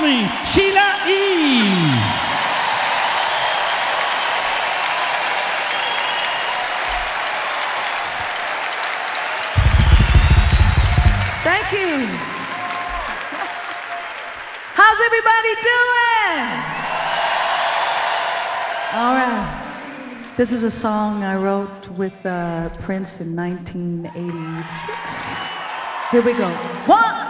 Ashley, Sheila E. Thank you. How's everybody doing? All right. This is a song I wrote with Prince in 1986. Here we go. 1,